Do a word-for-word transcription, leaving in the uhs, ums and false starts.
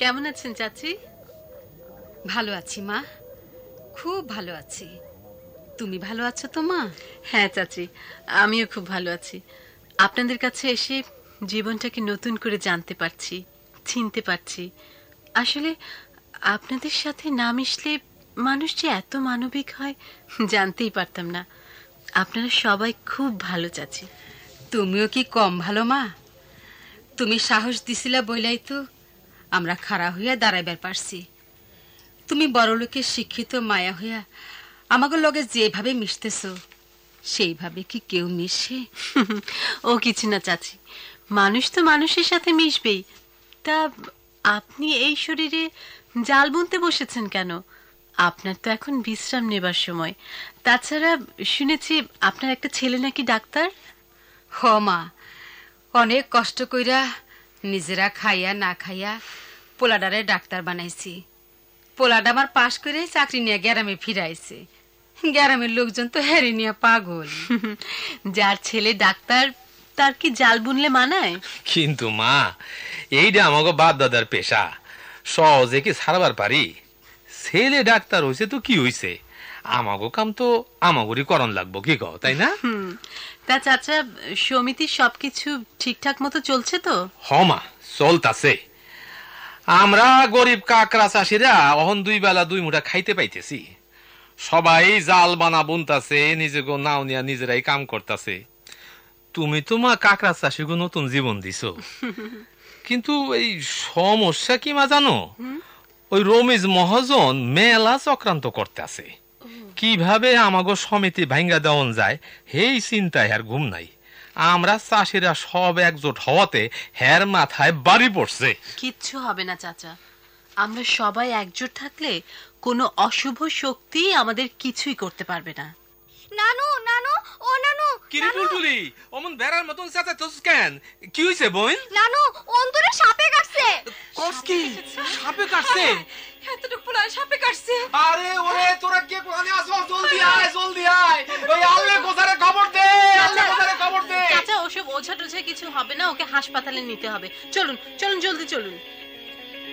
কেমন আছেন চাচি? ভালো আছি মা, খুব ভালো আছি। তুমি ভালো আছো তো মা? হ্যাঁ চাচি, আমিও খুব ভালো আছি। আপনাদের কাছে এসে জীবনটাকে নতুন করে জানতে পারছি, চিনতে পারছি। আসলে আপনাদের সাথে না মিশলে মানুষ যে এত মানবিক হয় জানতেই পারতাম না। আপনারা সবাই খুব ভালো চাচি। তুমিও কি কম ভালো মা? তুমি সাহস দিছিলা বইলাই তো আমরা খাড়া হইয়া দাঁড়াইবার পারছি। তুমি বড় লোকের শিক্ষিত মায়া হইয়া আমাকে লগে যেভাবে মিশতেছো সেইভাবে কি কেউ মিশে? ও কিছু না চাচি, মানুষ তো মানুষের সাথে মিশবেই। তা আপনি এই শরীরে জাল বুনতে বসেছেন কেন? আপনার তো এখন বিশ্রাম নেবার সময়। তাছাড়া শুনেছি আপনার একটা ছেলে নাকি ডাক্তার। হ মা, অনেক কষ্ট কইরা নিজেরা খাইয়া না খাইয়া পোলাডারে ডাক্তার বানাইছি। পোলাডা আমার পাশ করে চাকরি নিয়ে গ্রামে ফিরাইছে। গ্রামের লোকজন তো হেরে নিয়ে পাগল। যার ছেলে ডাক্তার তার কি জাল বুনলে মানায়? কিন্তু মা, এইটা আমাকে বাপ দাদার পেশা, সহজে কি ছাড়বার পারি? ছেলে ডাক্তার হইছে তো কি হইছে, আমাগো কাম তো আমাগোরই করণ লাগবো, কি কও তাই না? তা চাচা, সমিতির সবকিছু ঠিকঠাক মতো চলছে তো? হ মা, চলতাছে। আমরা গরিব কাকড়া চাষিরা অহন দুই বেলা দুই মুঠা খাইতে পাইতেছি। সবাই জাল বানা বুনতাছে, নিজেগো নাও নিয়া নিজেরাই কাম করতাছে। তুমি তো মা কাকড়া চাষিগো নতুন জীবন দিছো, কিন্তু এই সমস্যা কি মা জানো? ওই রমেশ মহাজন মেলা চক্রান্ত করতে আছে। কিভাবে আমাগো সমিতি ভাঙ্গা দেওয়ান যায় সেই চিন্তায় আর ঘুম নাই। আমরা চাষিরা সব একজোট হওয়াতে হের মাথায় বাড়ি পড়ছে। কিচ্ছু হবে না চাচা, আমরা সবাই একজোট থাকলে কোনো অশুভ শক্তি আমাদের কিছুই করতে পারবে না। নানু নানু ও নানু, কিরে বুলবুলি, অমন বেড়ার মতন চেঁচাচ্ছিস কেন? কি হইছে বোন? নানু অন্তরে সাপে কাটছে। কস কি? সাপে কাটছে? এতটুকু পোলা সাপে কাটছে। আরে ওরে, তোরা কে কোথায় আসো? জলদি আয়, জলদি আয়। ওই আল্লে কোথারে খবর দে, আল্লে কোথারে খবর দে। চাচা, ওসব ওঝা টোঝা কিছু হবে না, ওকে হাসপাতালে নিতে হবে। চলুন চলুন, জলদি চলুন।